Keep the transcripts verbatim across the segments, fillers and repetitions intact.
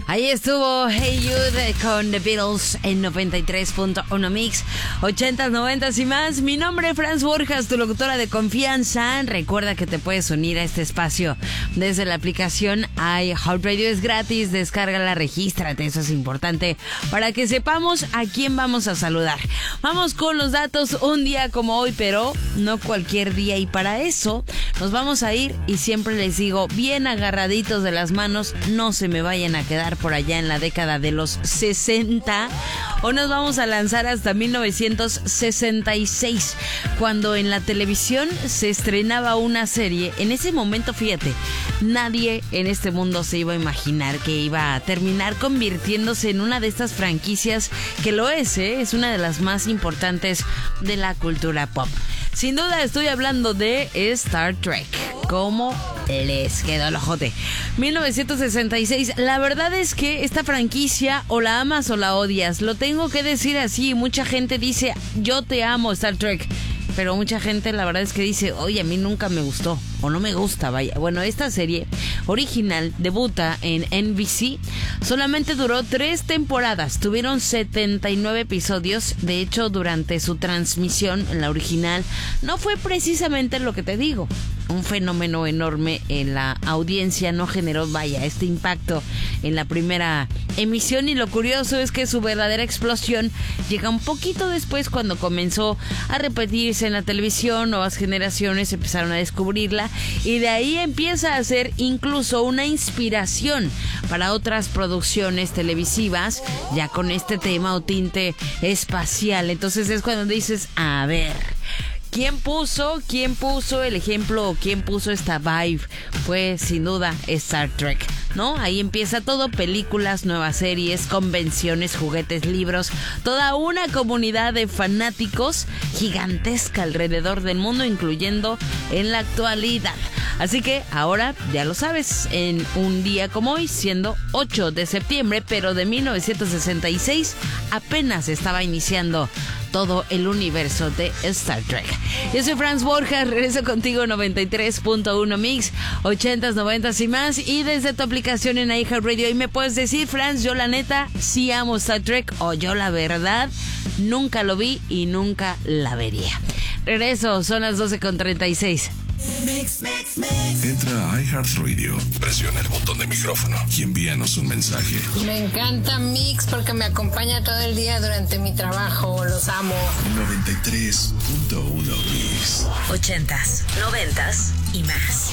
Ahí estuvo Hey Jude con The Beatles en noventa y tres punto uno Mix, ochentas, noventas y más. Mi nombre es Franz Borjas, tu locutora de confianza. Recuerda que te puedes unir a este espacio desde la aplicación iHeartRadio. Es gratis, descárgala, regístrate, eso es importante para que sepamos a quién vamos a saludar. Vamos con los datos un día como hoy, pero no cualquier día, y para eso nos vamos a ir, y siempre les digo, bien agarraditos de las manos, no se me vayan a quedar por allá en la década de los sesenta, o nos vamos a lanzar hasta mil novecientos sesenta y seis, cuando en la televisión se estrenaba una serie. En ese momento, fíjate, nadie en este mundo se iba a imaginar que iba a terminar convirtiéndose en una de estas franquicias que lo es, ¿eh? Es una de las más importantes de la cultura pop. Sin duda estoy hablando de Star Trek. ¿Cómo les quedó el ojote? mil novecientos sesenta y seis. La verdad es que esta franquicia o la amas o la odias. Lo tengo que decir así. Mucha gente dice, yo te amo, Star Trek. Pero mucha gente la verdad es que dice, oye, a mí nunca me gustó, o no me gusta, vaya. Bueno, esta serie original debuta en N B C. Solamente duró tres temporadas, tuvieron setenta y nueve episodios. De hecho, durante su transmisión en la original, no fue precisamente lo que te digo, un fenómeno enorme en la audiencia. No generó, vaya, este impacto en la primera emisión. Y lo curioso es que su verdadera explosión llega un poquito después, cuando comenzó a repetirse en la televisión. Nuevas generaciones empezaron a descubrirla, y de ahí empieza a ser incluso una inspiración para otras producciones televisivas, ya con este tema o tinte espacial. Entonces es cuando dices, a ver, ¿Quién puso, quién puso el ejemplo, quién puso esta vibe? Fue sin duda Star Trek, ¿no? Ahí empieza todo: películas, nuevas series, convenciones, juguetes, libros, toda una comunidad de fanáticos gigantesca alrededor del mundo, incluyendo en la actualidad. Así que ahora ya lo sabes, en un día como hoy, siendo ocho de septiembre, pero de mil novecientos sesenta y seis, apenas estaba iniciando todo el universo de Star Trek. Yo soy Franz Borjas, regreso contigo noventa y tres punto uno Mix, ochentas, noventas y más, y desde tu aplicación en iHeartRadio. Y me puedes decir, Franz, yo la neta sí amo Star Trek, o yo la verdad nunca lo vi y nunca la vería. Regreso, son las doce con treinta y seis. Mix, mix, mix. Entra a iHeartRadio, presiona el botón de micrófono y envíanos un mensaje. Me encanta Mix porque me acompaña todo el día durante mi trabajo. Los amo. noventa y tres punto uno Mix. Ochentas, noventas y más.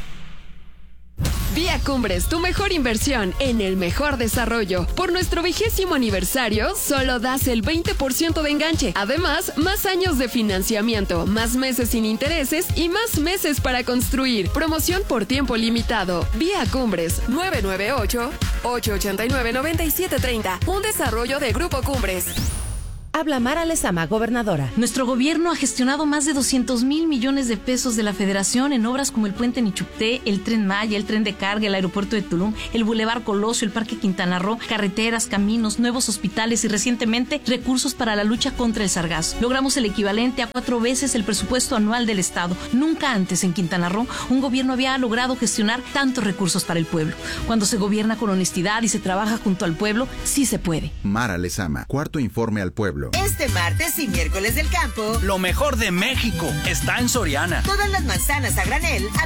Vía Cumbres, tu mejor inversión en el mejor desarrollo. Por nuestro vigésimo aniversario, solo das el veinte por ciento de enganche. Además, más años de financiamiento, más meses sin intereses y más meses para construir. Promoción por tiempo limitado. Vía Cumbres, nueve nueve ocho, ocho ocho nueve, nueve siete tres cero. Un desarrollo de Grupo Cumbres. Habla Mara Lezama, gobernadora. Nuestro gobierno ha gestionado más de doscientos mil millones de pesos de la Federación en obras como el Puente Nichupté, el Tren Maya, el Tren de Carga, el Aeropuerto de Tulum, el Boulevard Colosio, el Parque Quintana Roo, carreteras, caminos, nuevos hospitales y recientemente recursos para la lucha contra el sargazo. Logramos el equivalente a cuatro veces el presupuesto anual del Estado. Nunca antes en Quintana Roo un gobierno había logrado gestionar tantos recursos para el pueblo. Cuando se gobierna con honestidad y se trabaja junto al pueblo, sí se puede. Mara Lezama, cuarto informe al pueblo. Este martes y miércoles del campo, lo mejor de México está en Soriana. Todas las manzanas a granel a